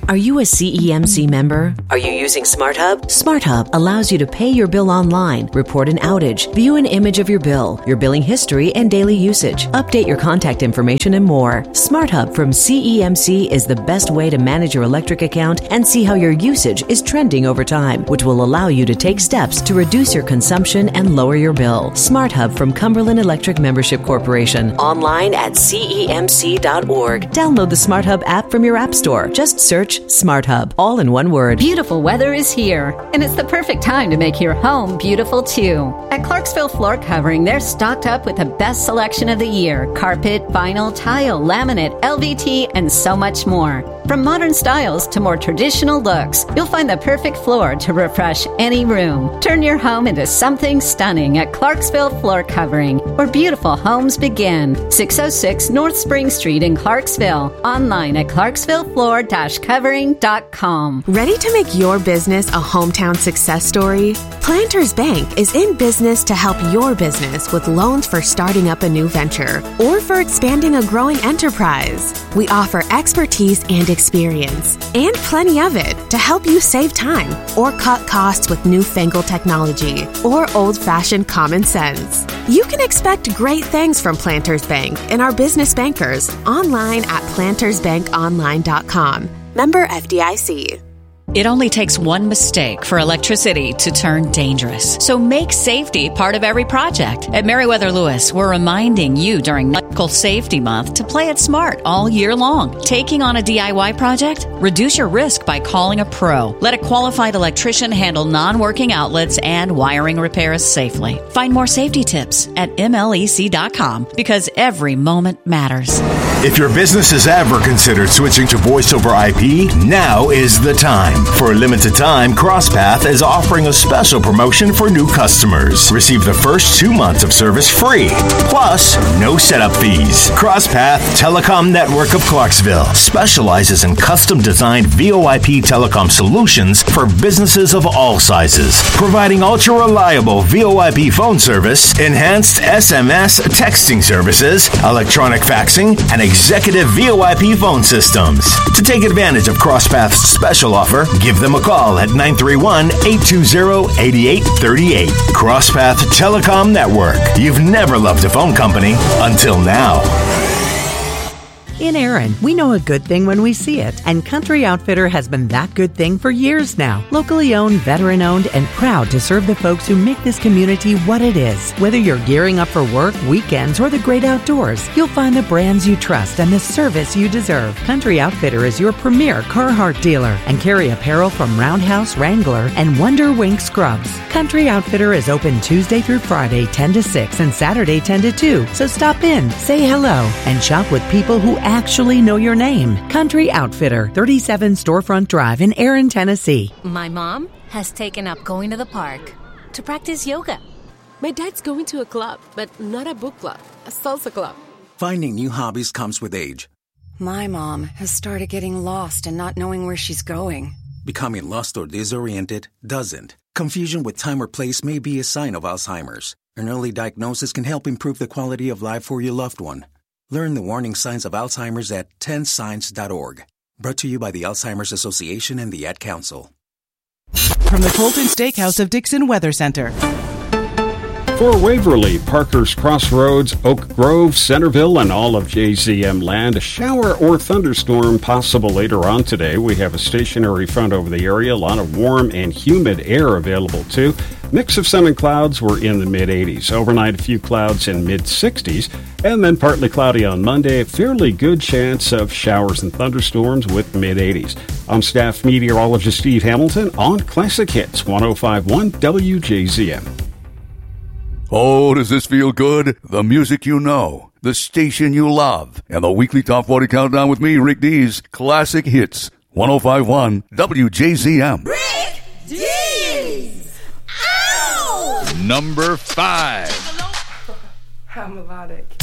Are you a CEMC member? Are you using SmartHub? SmartHub allows you to pay your bill online, report an outage, view an image of your bill, your billing history and daily usage, update your contact information, and more. SmartHub from CEMC is the best way to manage your electric account and see how your usage is trending over time, which will allow you to take steps to reduce your consumption and lower your bill. SmartHub from Cumberland Electric Membership Corporation. Online at CEMC.org. Download the SmartHub app from your app store. Just search Smart Hub, all in one word. Beautiful weather is here, and it's the perfect time to make your home beautiful too. At Clarksville Floor Covering, they're stocked up with the best selection of the year: carpet, vinyl, tile, laminate, LVT, and so much more. From modern styles to more traditional looks, you'll find the perfect floor to refresh any room. Turn your home into something stunning at Clarksville Floor Covering, where beautiful homes begin. 606 North Spring Street in Clarksville. Online at clarksvillefloor-covering.com. Ready to make your business a hometown success story? Planters Bank is in business to help your business with loans for starting up a new venture or for expanding a growing enterprise. We offer expertise and experience, and plenty of it, to help you save time or cut costs with newfangled technology or old-fashioned common sense. You can expect great things from Planters Bank and our business bankers online at plantersbankonline.com. Member FDIC. It only takes one mistake for electricity to turn dangerous. So make safety part of every project. At Meriwether Lewis, we're reminding you during Medical Safety Month to play it smart all year long. Taking on a DIY project? Reduce your risk by calling a pro. Let a qualified electrician handle non-working outlets and wiring repairs safely. Find more safety tips at MLEC.com, because every moment matters. If your business has ever considered switching to voice over IP, now is the time. For a limited time, CrossPath is offering a special promotion for new customers. Receive the first 2 months of service free, plus no setup fees. CrossPath Telecom Network of Clarksville specializes in custom-designed VoIP telecom solutions for businesses of all sizes, providing ultra-reliable VoIP phone service, enhanced SMS texting services, electronic faxing, and executive VoIP phone systems. To take advantage of CrossPath's special offer, give them a call at 931-820-8838. CrossPath Telecom Network. You've never loved a phone company until now. In Erin, we know a good thing when we see it, and Country Outfitter has been that good thing for years now. Locally owned, veteran-owned, and proud to serve the folks who make this community what it is. Whether you're gearing up for work, weekends, or the great outdoors, you'll find the brands you trust and the service you deserve. Country Outfitter is your premier Carhartt dealer and carry apparel from Roundhouse, Wrangler, and Wonder Wink Scrubs. Country Outfitter is open Tuesday through Friday 10 to 6 and Saturday 10 to 2, so stop in, say hello, and shop with people who actually know your name. Country Outfitter, 37 Storefront Drive in Erin, Tennessee. My mom has taken up going to the park to practice yoga. My dad's going to a club, but not a book club, a salsa club. Finding new hobbies comes with age. My mom has started getting lost and not knowing where she's going. Becoming lost or disoriented doesn't. Confusion with time or place may be a sign of Alzheimer's. An early diagnosis can help improve the quality of life for your loved one. Learn the warning signs of Alzheimer's at 10signs.org. Brought to you by the Alzheimer's Association and the Ad Council. From the Colton Steakhouse of Dixon Weather Center. For Waverly, Parker's Crossroads, Oak Grove, Centerville, and all of JZM land, a shower or thunderstorm possible later on today. We have a stationary front over the area, a lot of warm and humid air available too. Mix of sun and clouds, we're in the mid-80s. Overnight, a few clouds in mid-60s. And then partly cloudy on Monday, a fairly good chance of showers and thunderstorms with mid-80s. I'm staff meteorologist Steve Hamilton on Classic Hits 105.1 WJZM. Oh, does this feel good? The music you know, the station you love, and the weekly Top 40 Countdown with me, Rick Dees, Classic Hits, 105.1 WJZM. Rick Dees! Ow! Number 5. How melodic.